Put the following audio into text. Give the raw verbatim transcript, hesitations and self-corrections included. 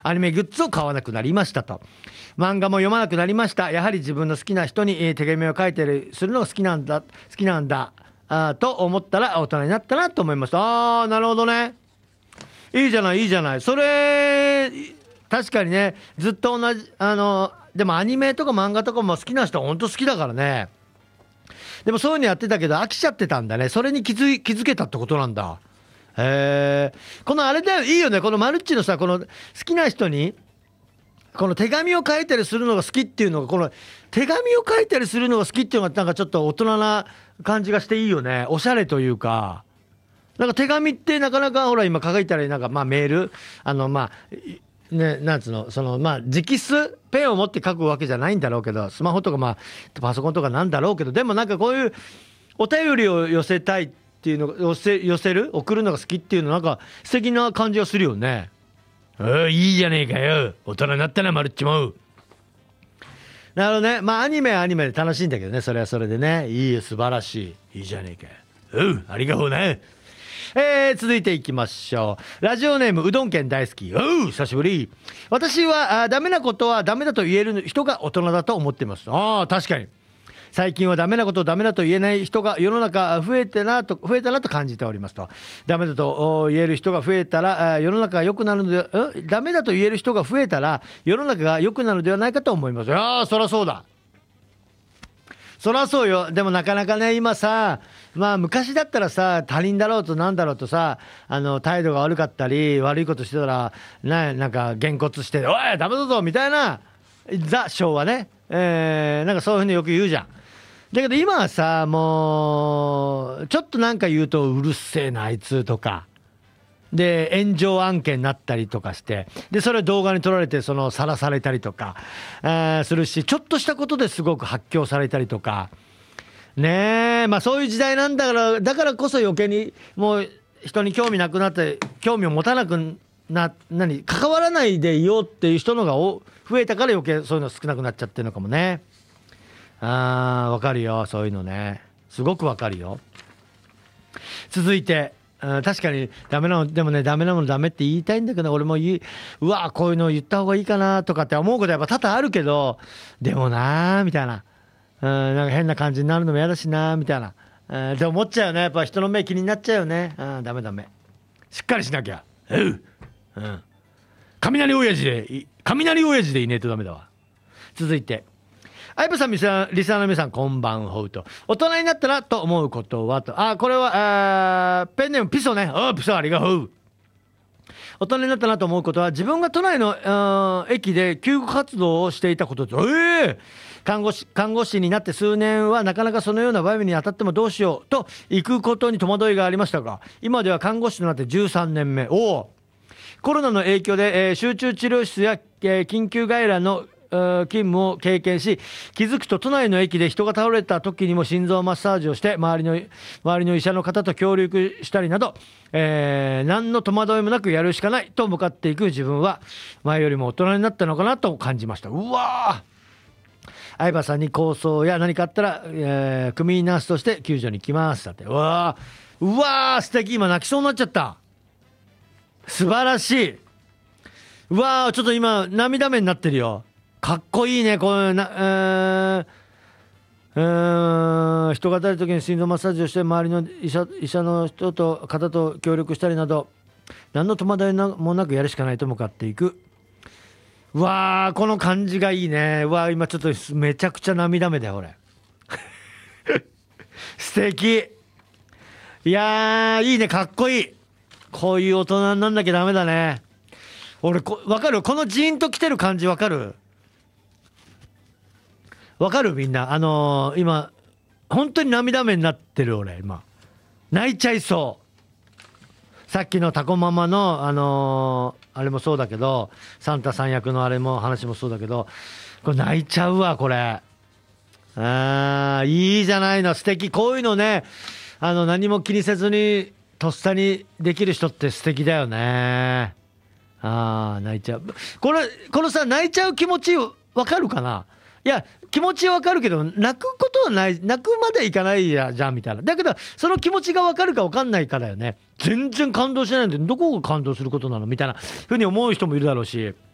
アニメグッズを買わなくなりましたと。漫画も読まなくなりました。やはり自分の好きな人に、えー手紙を書いたりするのが好きなんだ好きなんだあーと思ったら大人になったなと思いました。あーなるほどね。いいじゃないいいじゃない。それ確かにね、ずっと同じあのでもアニメとか漫画とかも好きな人は本当好きだからね。でもそういうのやってたけど飽きちゃってたんだね。それに気づい気づけたってことなんだ。へえ。このあれだよ、いいよね、このマルッチのさ、この好きな人にこの手紙を書いたりするのが好きっていうのが、この手紙を書いたりするのが好きっていうのがなんかちょっと大人な感じがしていいよね。おしゃれというか、なんか手紙ってなかなかほら今書いたり、なんかまあメール、あのまあね、なんつうの、そのまあ直筆ペンを持って書くわけじゃないんだろうけど、スマホとかまあパソコンとかなんだろうけど、でもなんかこういうお便りを寄せたいっていうのが、寄せ寄せる送るのが好きっていうのなんか素敵な感じがするよね。ああいいじゃねえかよ、大人になったなマルッチも。なるほどね。まあアニメはアニメで楽しいんだけどね、それはそれでね。いいよ、素晴らしい、いいじゃねえか。おうありがとうね。えー、続いていきましょう。ラジオネームうどん県大好き。おう久しぶり。私はあダメなことはダメだと言える人が大人だと思っています。ああ確かに最近はダメなことをダメだと言えない人が世の中増えてなと増えたなと感じておりますと。ダメだと言える人が増えたら世の中が良くなるので、ダメだと言える人が増えたら世の中が良くなるのではないかと思います。ああそりゃそうだ、そりゃそうよ。でもなかなかね今さ、まあ昔だったらさ、他人だろうとなんだろうとさ、あの態度が悪かったり悪いことしてたらな、なんかげんこつしておいダメだぞみたいな、ザ昭和ね、えー、なんかそういうふうによく言うじゃん。だけど今はさ、もうちょっとなんか言うとうるせえなあいつとかで炎上案件になったりとかして、でそれ動画に撮られてその晒されたりとか、えー、するし、ちょっとしたことですごく発狂されたりとかねえ、まあそういう時代なんだから、だからこそ余計にもう人に興味なくなって、興味を持たなくな、何関わらないでいようっていう人のがお増えたから余計そういうの少なくなっちゃってるのかもね。あーわかるよ、そういうのね、すごくわかるよ。続いて、うん、確かにダメなの、でもねダメなものダメって言いたいんだけど、俺も言いうわこういうの言った方がいいかなとかって思うことやっぱ多々あるけど、でもなーみたいな、うん、なんか変な感じになるのも嫌だしなーみたいな、うん、って思っちゃうよね。やっぱ人の目気になっちゃうよね。うん、ダメダメ、しっかりしなきゃ。うう、うん、雷親父で雷親父でいねえとダメだわ。続いてあいぱさん、リスナーの皆さんこんばんほうと。大人になったなと思うことはと。あこれはあペンネームピソね。あピソありがとう。大人になったなと思うことは、自分が都内の駅で救護活動をしていたことです。えー、看護師看護師になって数年はなかなかそのような場面に当たってもどうしようと行くことに戸惑いがありましたが、今では看護師となってじゅうさんねんめ。おお、コロナの影響で、えー、集中治療室や、えー、緊急外来の勤務を経験し、気づくと都内の駅で人が倒れた時にも心臓マッサージをして周りの周りの医者の方と協力したりなど、えー、何の戸惑いもなくやるしかないと向かっていく自分は前よりも大人になったのかなと感じました。うわー、相葉さんに構想や何かあったら、えー、組員ナースとして救助に行きます。だって、うわーうわー素敵。今泣きそうになっちゃった。素晴らしい。うわーちょっと今涙目になってるよ。かっこいいね。こういうな、えーえー、人が当たる時に心臓マッサージをして周りの医者、医者の人と方と協力したりなど何の戸惑いもなくやるしかないと向かっていく。うわーこの感じがいいね。うわー今ちょっとめちゃくちゃ涙目だよ俺素敵。いやーいいね、かっこいい。こういう大人になんなきゃダメだね。俺こ分かる、このジーンと来てる感じ分かるわかるみんな。あのー、今本当に涙目になってる俺。今泣いちゃいそう。さっきのタコママのあのー、あれもそうだけど、サンタさん役のあれも話もそうだけど、これ泣いちゃうわこれ。あーいいじゃないの、素敵。こういうのね、あの何も気にせずにとっさにできる人って素敵だよね。あー泣いちゃう。これこのさ泣いちゃう気持ちわかるかな。いや気持ちわかるけど泣くことはない、泣くまでいかないやじゃんみたいな。だけどその気持ちがわかるかわかんないかだよね。全然感動しないんでどこが感動することなのみたいなふうに思う人もいるだろうし、